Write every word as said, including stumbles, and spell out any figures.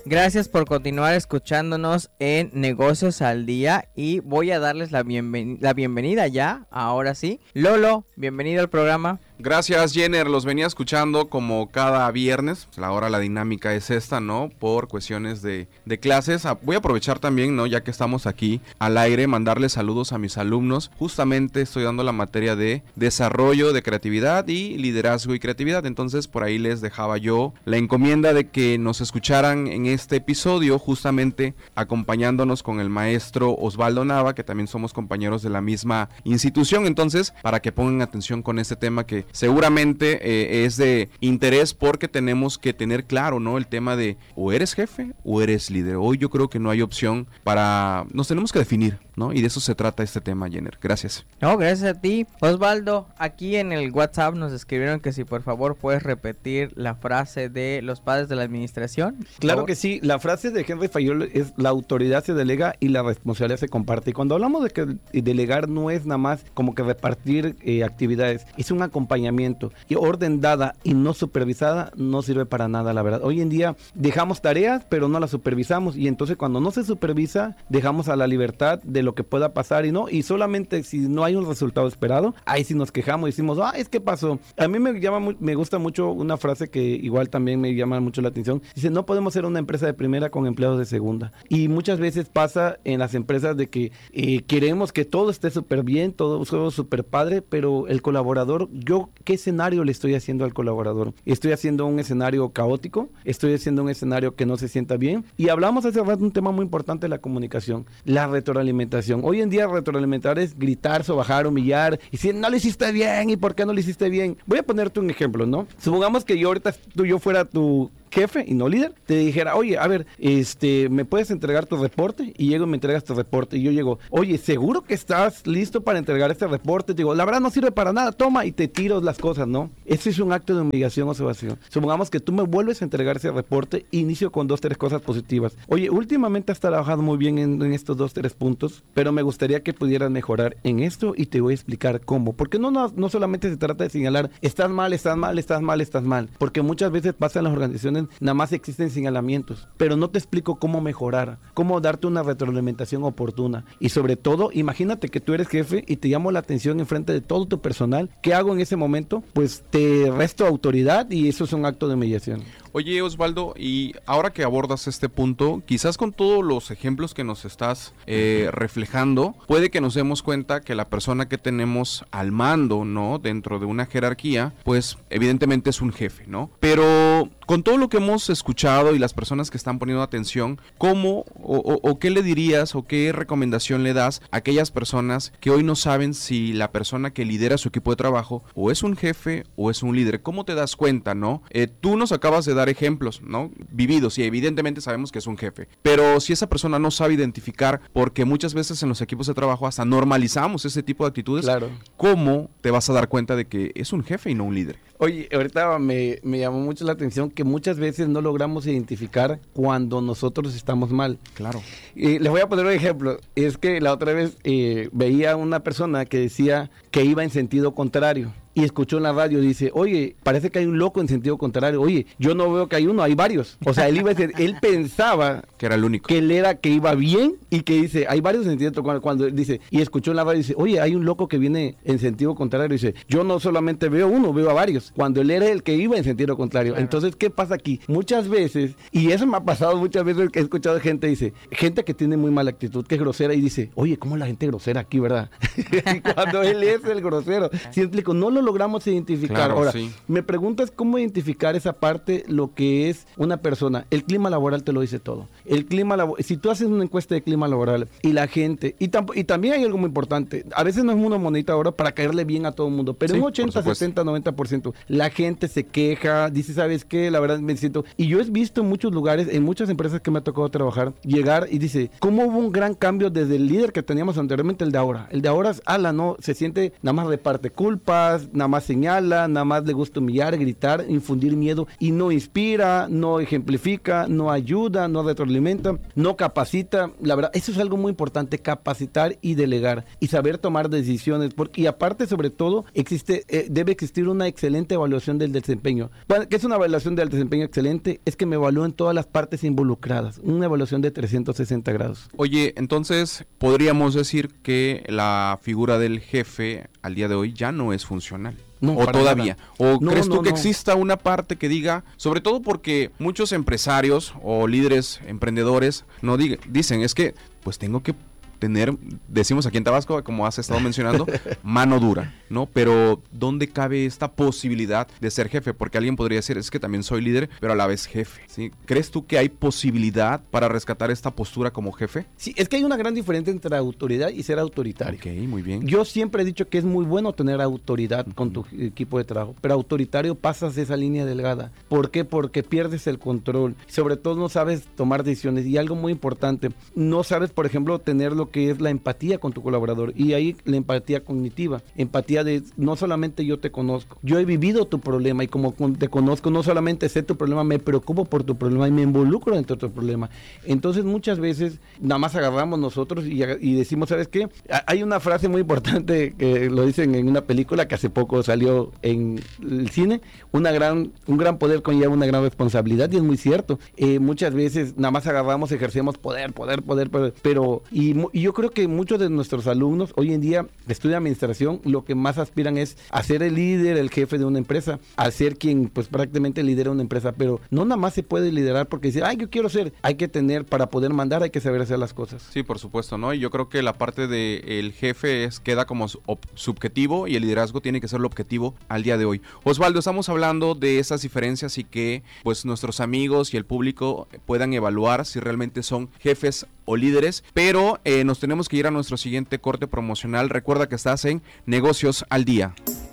Gracias por continuar escuchándonos en Negocios al Día y voy a darles la, bienven- la bienvenida ya, ahora sí. Lolo, bienvenido al programa. Gracias, Jenner, los venía escuchando como cada viernes, pues ahora la dinámica es esta, ¿no? Por cuestiones de, de clases. Voy a aprovechar también, ¿no? Ya que estamos aquí al aire, mandarles saludos a mis alumnos. Justamente estoy dando la materia de desarrollo de creatividad y liderazgo y creatividad, entonces por ahí les dejaba yo la encomienda de que nos escucharan en este episodio, justamente acompañándonos con el maestro Osvaldo Nava, que también somos compañeros de la misma institución, entonces para que pongan atención con este tema que seguramente eh, es de interés porque tenemos que tener claro, ¿no? El tema de o eres jefe o eres líder. Hoy yo creo que no hay opción para... Nos tenemos que definir, ¿no? Y de eso se trata este tema, Jenner. Gracias. No, gracias a ti. Osvaldo, aquí en el WhatsApp nos escribieron que si por favor puedes repetir la frase de los padres de la administración. Claro que sí. La frase de Henry Fayol es: la autoridad se delega y la responsabilidad se comparte. Y cuando hablamos de que delegar no es nada más como que repartir eh, actividades, es un acompañamiento. Y orden dada y no supervisada no sirve para nada, la verdad. Hoy en día dejamos tareas, pero no las supervisamos, y entonces cuando no se supervisa, dejamos a la libertad de lo que pueda pasar y no, y solamente si no hay un resultado esperado, ahí sí nos quejamos y decimos, ah, es que pasó. A mí me llama, me gusta mucho una frase que igual también me llama mucho la atención. Dice, no podemos ser una empresa de primera con empleados de segunda. Y muchas veces pasa en las empresas de que eh, queremos que todo esté súper bien, todo súper padre, pero el colaborador, yo ¿qué escenario le estoy haciendo al colaborador? ¿Estoy haciendo un escenario caótico? ¿Estoy haciendo un escenario que no se sienta bien? Y hablamos hace rato un tema muy importante de la comunicación, la retroalimentación. Hoy en día retroalimentar es gritar, sobajar, humillar, y si no lo hiciste bien, ¿y por qué no lo hiciste bien? Voy a ponerte un ejemplo, ¿no? Supongamos que yo ahorita tú, yo fuera tu jefe y no líder, te dijera, oye, a ver, este, ¿me puedes entregar tu reporte? Y llego y me entregas tu reporte, y yo llego, oye, ¿seguro que estás listo para entregar este reporte? Te digo, la verdad no sirve para nada, toma, y te tiro las cosas, ¿no? Ese es un acto de humillación o subyugación. Supongamos que tú me vuelves a entregar ese reporte, inicio con dos, tres cosas positivas. Oye, últimamente has trabajado muy bien en, en estos dos, tres puntos, pero me gustaría que pudieras mejorar en esto, y te voy a explicar cómo. Porque no, no, no solamente se trata de señalar, estás mal, estás mal, estás mal, estás mal, porque muchas veces pasa en las organizaciones, nada más existen señalamientos, pero no te explico cómo mejorar, cómo darte una retroalimentación oportuna. Y sobre todo, imagínate que tú eres jefe y te llamo la atención en frente de todo tu personal. ¿Qué hago en ese momento? Pues te resto autoridad, y eso es un acto de humillación. Oye, Osvaldo, y ahora que abordas este punto, quizás con todos los ejemplos que nos estás eh, reflejando, puede que nos demos cuenta que la persona que tenemos al mando, ¿no? Dentro de una jerarquía, pues evidentemente es un jefe, ¿no? Pero con todo lo que hemos escuchado y las personas que están poniendo atención, ¿cómo o, o, o qué le dirías o qué recomendación le das a aquellas personas que hoy no saben si la persona que lidera su equipo de trabajo o es un jefe o es un líder? ¿Cómo te das cuenta, no? Eh, tú nos acabas de dar ejemplos, ¿no? Vividos, y evidentemente sabemos que es un jefe, pero si esa persona no sabe identificar, porque muchas veces en los equipos de trabajo hasta normalizamos ese tipo de actitudes, claro, ¿cómo te vas a dar cuenta de que es un jefe y no un líder? Oye, ahorita me, me llamó mucho la atención que muchas veces no logramos identificar cuando nosotros estamos mal. Claro. Eh, les voy a poner un ejemplo. Es que la otra vez eh, veía una persona que decía que iba en sentido contrario. Y escuchó en la radio, dice, oye, parece que hay un loco en sentido contrario. Oye, yo no veo que hay uno, hay varios. O sea, él iba a decir, él pensaba que era el único, que él era, que iba bien, y que dice, hay varios en sentido contrario. Cuando él dice, y escuchó en la radio, dice, oye, hay un loco que viene en sentido contrario. Dice, yo no solamente veo uno, veo a varios. Cuando él era el que iba en sentido contrario. Claro. Entonces, ¿qué pasa aquí? Muchas veces, y eso me ha pasado muchas veces, que he escuchado gente, dice, gente que tiene muy mala actitud, que es grosera, y dice, oye, ¿cómo la gente grosera aquí, verdad? Y cuando él es el grosero, si explico, no lo logramos identificar. Claro, ahora, sí. Me preguntas cómo identificar esa parte, lo que es una persona. El clima laboral te lo dice todo. El clima laboral, si tú haces una encuesta de clima laboral y la gente, y, y también hay algo muy importante, a veces no es una monedita ahora para caerle bien a todo el mundo, pero sí, un ochenta, setenta, noventa por ciento, la gente se queja, dice, ¿sabes qué? La verdad me siento, y yo he visto en muchos lugares, en muchas empresas que me ha tocado trabajar, llegar y dice, ¿cómo hubo un gran cambio desde el líder que teníamos anteriormente, el de ahora? El de ahora, ala, no, se siente, nada más reparte culpas, nada más señala, nada más le gusta humillar, gritar, infundir miedo y no inspira, no ejemplifica, no ayuda, no retroalimenta, no capacita. La verdad, eso es algo muy importante, capacitar y delegar y saber tomar decisiones. Porque, y aparte, sobre todo, existe, eh, debe existir una excelente evaluación del desempeño. Bueno, ¿qué es una evaluación del desempeño excelente? Es que me evalúen todas las partes involucradas, una evaluación de trescientos sesenta grados. Oye, entonces podríamos decir que la figura del jefe al día de hoy ya no es funcional. No, o todavía. Nada. ¿O no, crees tú no, que no. exista una parte que diga, sobre todo porque muchos empresarios o líderes emprendedores no diga, dicen, es que pues tengo que tener, decimos aquí en Tabasco, como has estado mencionando, mano dura, ¿no? Pero ¿dónde cabe esta posibilidad de ser jefe? Porque alguien podría decir, es que también soy líder, pero a la vez jefe, ¿sí? ¿Crees tú que hay posibilidad para rescatar esta postura como jefe? Sí, es que hay una gran diferencia entre autoridad y ser autoritario. Ok, muy bien. Yo siempre he dicho que es muy bueno tener autoridad con tu equipo de trabajo, pero autoritario pasas esa línea delgada. ¿Por qué? Porque pierdes el control. Sobre todo no sabes tomar decisiones. Y algo muy importante, no sabes, por ejemplo, tener lo que es la empatía con tu colaborador, y ahí la empatía cognitiva, empatía de no solamente yo te conozco, yo he vivido tu problema y como te conozco no solamente sé tu problema, me preocupo por tu problema y me involucro dentro de tu problema. Entonces muchas veces nada más agarramos nosotros y, y decimos, ¿sabes qué? Hay una frase muy importante que lo dicen en una película que hace poco salió en el cine, una gran, un gran poder conlleva una gran responsabilidad, y es muy cierto. Eh, muchas veces nada más agarramos, ejercemos poder, poder, poder, poder pero y Y yo creo que muchos de nuestros alumnos hoy en día que estudian administración, lo que más aspiran es a ser el líder, el jefe de una empresa, a ser quien pues prácticamente lidera una empresa, pero no nada más se puede liderar porque dice, ay, yo quiero ser, hay que tener, para poder mandar, hay que saber hacer las cosas. Sí, por supuesto, ¿no? Y yo creo que la parte de el jefe es, queda como subjetivo y el liderazgo tiene que ser el objetivo al día de hoy. Osvaldo, estamos hablando de esas diferencias y que pues nuestros amigos y el público puedan evaluar si realmente son jefes o líderes, pero eh, nos tenemos que ir a nuestro siguiente corte promocional. Recuerda que estás en Negocios al Día.